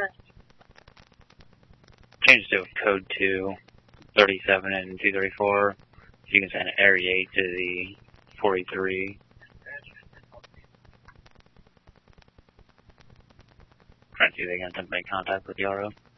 Change to code 2, 37 and 234. So you can send Area 8 to the 43. Trying to see if they can attempt to make contact with the RO.